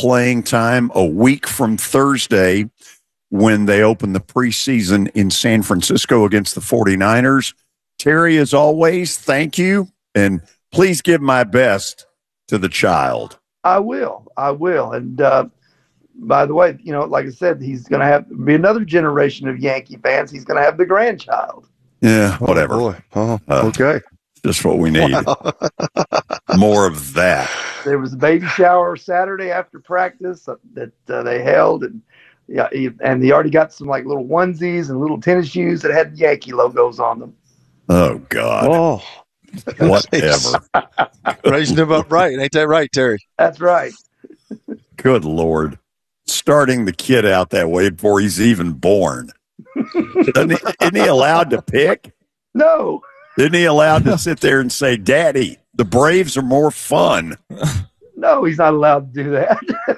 playing time a week from Thursday when they open the preseason in San Francisco against the 49ers. Terry, as always, thank you. And please give my best to the child. I will. And by the way, like I said, he's going to be another generation of Yankee fans. He's going to have the grandchild. Yeah, whatever. Oh, boy. Okay. Just what we need. Wow. More of that. There was a baby shower Saturday after practice that they held, and he already got some like little onesies and little tennis shoes that had Yankee logos on them. Oh God! Oh, whatever. Raising him up right, ain't that right, Terry? That's right. Good Lord! Starting the kid out that way before he's even born. Isn't he allowed to pick? No. Isn't he allowed to sit there and say, Daddy, the Braves are more fun? No, he's not allowed to do that.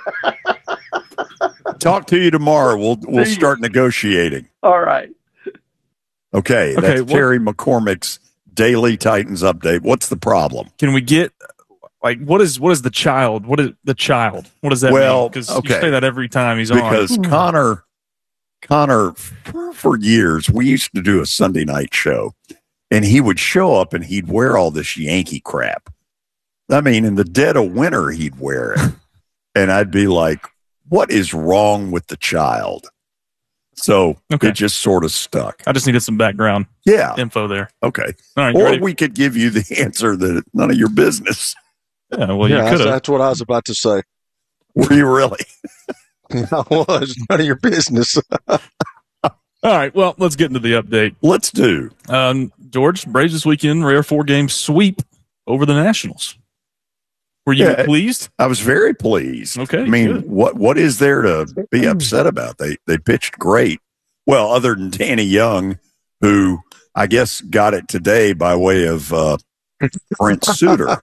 Talk to you tomorrow. We'll start negotiating. All right. Okay, that's Terry McCormick's Daily Titans Update. What's the problem? Can we get, what is the child? What is the child? What does that mean? Because you say that every time he's on. Because Connor, for years, we used to do a Sunday night show. And he would show up and he'd wear all this Yankee crap. I mean, in the dead of winter, he'd wear it. And I'd be like, what is wrong with the child? So it just sort of stuck. I just needed some background info there. Okay. All right, or we could give you the answer that it's none of your business. Yeah, well, you could have. That's what I was about to say. Were you really? I was. None of your business. All right, well, let's get into the update. Let's do. George, Braves this weekend, rare 4-game sweep over the Nationals. Were you pleased? I was very pleased. Okay. I mean, what is there to be upset about? They pitched great. Well, other than Danny Young, who I guess got it today by way of Brent Suter.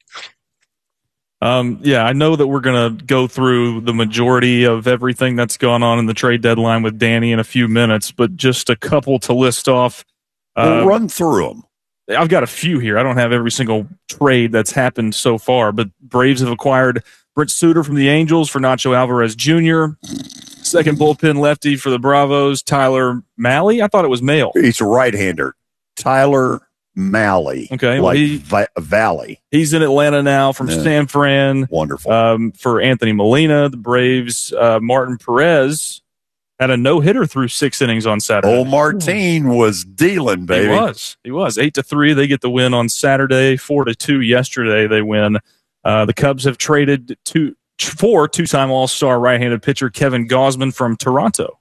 I know that we're going to go through the majority of everything that's gone on in the trade deadline with Danny in a few minutes, but just a couple to list off. We'll run through them. I've got a few here. I don't have every single trade that's happened so far, but Braves have acquired Brent Suter from the Angels for Nacho Alvarez Jr., second bullpen lefty for the Bravos, Tyler Mahle. I thought it was Mahle. He's a right-hander. Tyler Mahle. Okay. Valley. He's in Atlanta now from San Fran. Wonderful. For Anthony Molina, the Braves, Martin Perez had a no-hitter through 6 innings on Saturday. Old Martin was dealing, baby. He was. 8-3. They get the win on Saturday. 4-2 yesterday. They win. The Cubs have traded for two-time All-Star right-handed pitcher Kevin Gausman from Toronto.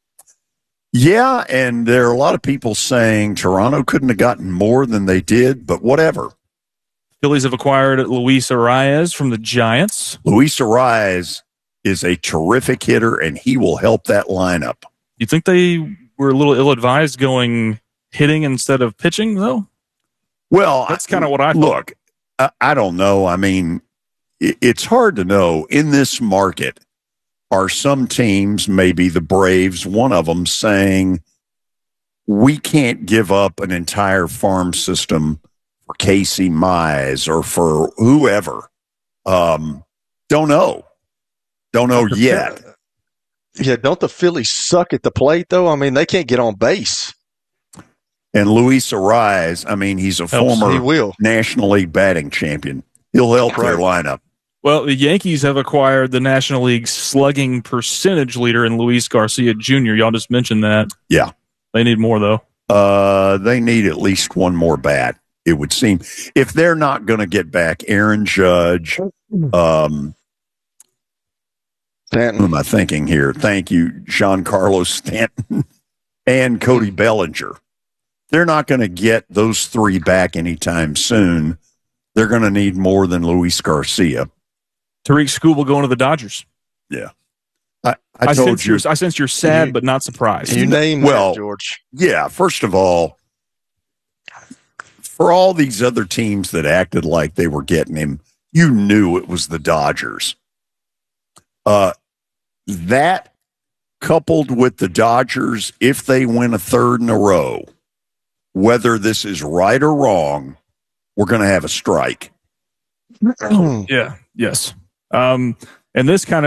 Yeah, and there are a lot of people saying Toronto couldn't have gotten more than they did, but whatever. Phillies have acquired Luis Arias from the Giants. Luis Arias is a terrific hitter, and he will help that lineup. You think they were a little ill-advised going hitting instead of pitching, though? Well, that's kind of what I thought. Look, I don't know. I mean, it's hard to know. In this market, are some teams, maybe the Braves, one of them, saying, we can't give up an entire farm system for Casey Mize or for whoever. Don't know. Don't know yet. Yeah, don't the Phillies suck at the plate, though? I mean, they can't get on base. And Luis Arias, I mean, he's a former National League batting champion. He'll help their lineup. Well, the Yankees have acquired the National League slugging percentage leader in Luis Garcia Jr. Y'all just mentioned that. Yeah. They need more, though. They need at least one more bat, it would seem. If they're not going to get back Aaron Judge, Stanton. Who am I thinking here? Thank you, Giancarlo Stanton and Cody Bellinger. They're not going to get those 3 back anytime soon. They're going to need more than Luis Garcia. Tariq Skubal going to the Dodgers. Yeah. I told you. I sense you're sad but not surprised. You name that, George. Yeah, first of all, for all these other teams that acted like they were getting him, you knew it was the Dodgers. That coupled with the Dodgers, if they win a 3rd in a row, whether this is right or wrong, we're going to have a strike. Yeah. Yes. And this kind of